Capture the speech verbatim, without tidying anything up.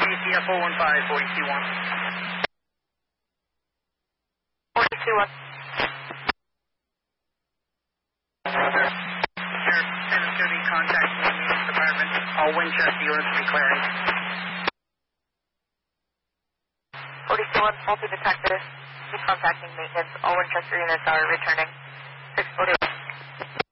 A C F oh one five, forty-two one. forty-two one. Sheriff, seven thirty, contact maintenance department. All Winchester units declaring. forty-two one, multi-detector. Be contacting maintenance. All Winchester units are returning. six forty.